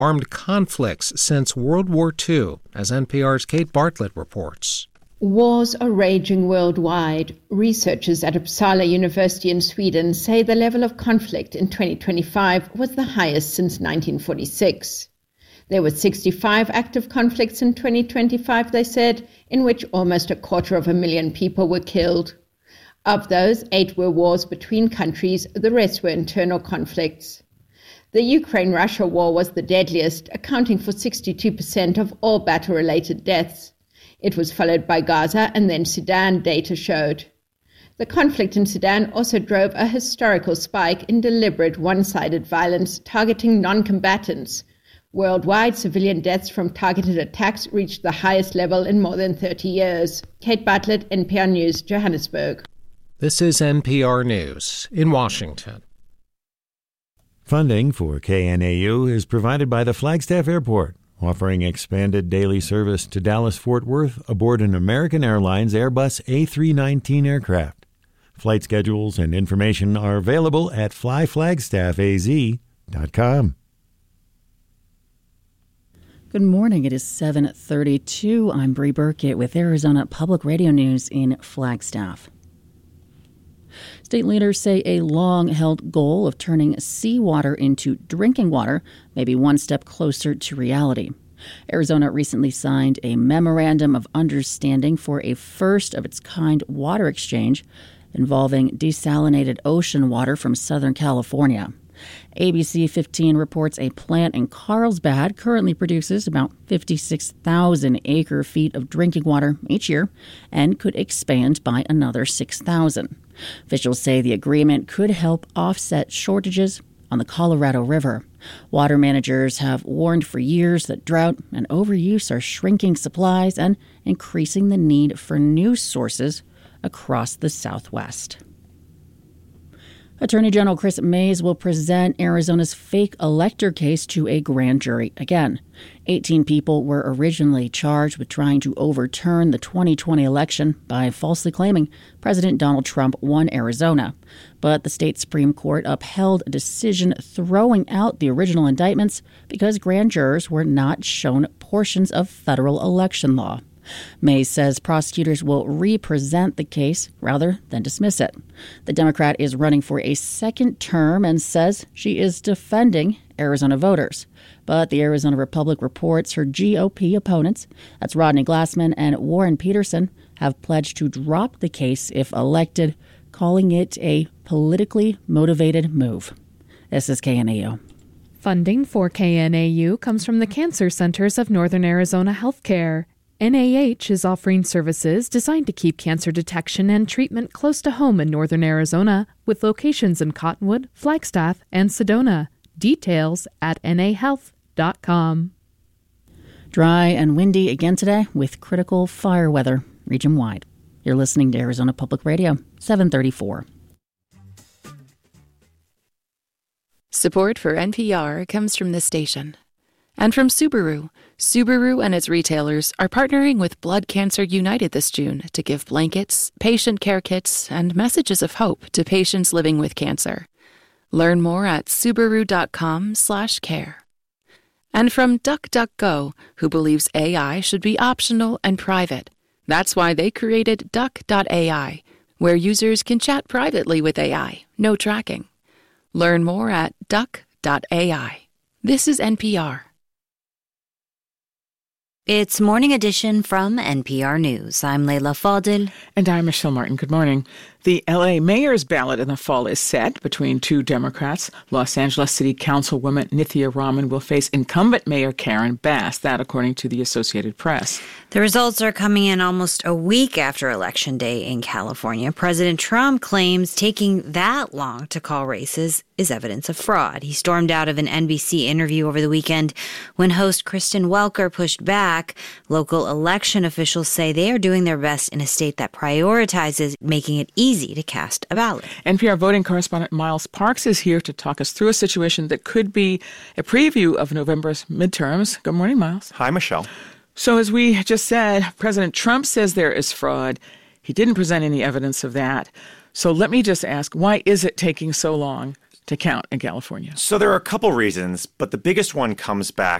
armed conflicts since World War II, as NPR's Kate Bartlett reports. Wars are raging worldwide. Researchers at Uppsala University in Sweden say the level of conflict in 2025 was the highest since 1946. There were 65 active conflicts in 2025, they said, in which almost 250,000 people were killed. Of those, 8 were wars between countries, the rest were internal conflicts. The Ukraine-Russia war was the deadliest, accounting for 62% of all battle-related deaths. It was followed by Gaza and then Sudan, data showed. The conflict in Sudan also drove a historical spike in deliberate one-sided violence targeting non-combatants. Worldwide, civilian deaths from targeted attacks reached the highest level in more than 30 years. Kate Bartlett, NPR News, Johannesburg. This is NPR News in Washington. Funding for KNAU is provided by the Flagstaff Airport, offering expanded daily service to Dallas-Fort Worth aboard an American Airlines Airbus A319 aircraft. Flight schedules and information are available at flyflagstaffaz.com. Good morning. It is 7:32. I'm Bree Burkett with Arizona Public Radio News in Flagstaff. State leaders say a long-held goal of turning seawater into drinking water may be one step closer to reality. Arizona recently signed a memorandum of understanding for a first-of-its-kind water exchange involving desalinated ocean water from Southern California. ABC 15 reports a plant in Carlsbad currently produces about 56,000 acre-feet of drinking water each year and could expand by another 6,000. Officials say the agreement could help offset shortages on the Colorado River. Water managers have warned for years that drought and overuse are shrinking supplies and increasing the need for new sources across the Southwest. Attorney General Chris Mays will present Arizona's fake elector case to a grand jury again. 18 people were originally charged with trying to overturn the 2020 election by falsely claiming President Donald Trump won Arizona. But the state Supreme Court upheld a decision throwing out the original indictments because grand jurors were not shown portions of federal election law. Mays says prosecutors will re-present the case rather than dismiss it. The Democrat is running for a second term and says she is defending Arizona voters. But the Arizona Republic reports her GOP opponents, that's Rodney Glassman and Warren Peterson, have pledged to drop the case if elected, calling it a politically motivated move. This is KNAU. Funding for KNAU comes from the Cancer Centers of Northern Arizona Healthcare. NAH is offering services designed to keep cancer detection and treatment close to home in northern Arizona, with locations in Cottonwood, Flagstaff, and Sedona. Details at nahealth.com. Dry and windy again today with critical fire weather region-wide. You're listening to Arizona Public Radio, 734. Support for NPR comes from this station. And from Subaru. Subaru and its retailers are partnering with Blood Cancer United this June to give blankets, patient care kits, and messages of hope to patients living with cancer. Learn more at Subaru.com/care. And from DuckDuckGo, who believes AI should be optional and private. That's why they created Duck.ai, where users can chat privately with AI, no tracking. Learn more at Duck.ai. This is NPR. It's Morning Edition from NPR News. I'm Leila Fadil. And I'm Michelle Martin. Good morning. The L.A. mayor's ballot in the fall is set between two Democrats. Los Angeles City Councilwoman Nithya Raman will face incumbent Mayor Karen Bass, that according to the Associated Press. The results are coming in almost a week after Election Day in California. President Trump claims taking that long to call races is evidence of fraud. He stormed out of an NBC interview over the weekend when host Kristen Welker pushed back. Local election officials say they are doing their best in a state that prioritizes making it easy to cast a ballot. NPR voting correspondent Miles Parks is here to talk us through a situation that could be a preview of November's midterms. Good morning, Miles. Hi, Michelle. So as we just said, President Trump says there is fraud. He didn't present any evidence of that. So let me just ask, why is it taking so long to count in California? So there are a couple reasons, but the biggest one comes back